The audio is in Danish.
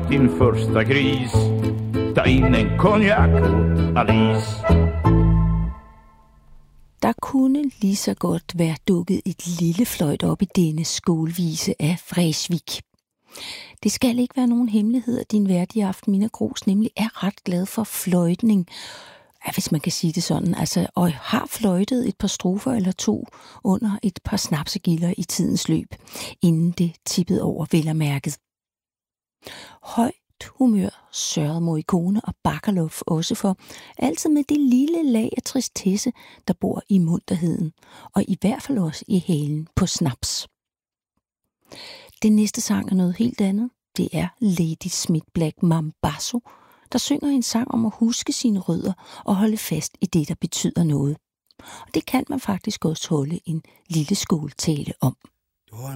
din första gris. Ta in en konjak och Alice. Der kunne lige så godt være dukket et lille fløjt op i denne skolevise af Vreeswijk. Det skal ikke være nogen hemmelighed, at din vært i aften, Minna Grooss, nemlig er ret glad for fløjtning. Ja, hvis man kan sige det sådan, altså, og har fløjtet et par strofer eller to under et par snapsegilder i tidens løb, inden det tippede over vel og mærket. Højt humør sørgede Morricone og Bacalov også for, altid med det lille lag af tristesse, der bor i munterheden, og i hvert fald også i halen på snaps. Den næste sang er noget helt andet. Det er Lady Smith Black Mambazo, der synger en sang om at huske sine rødder og holde fast i det, der betyder noget. Og det kan man faktisk også holde en lille skåltale om.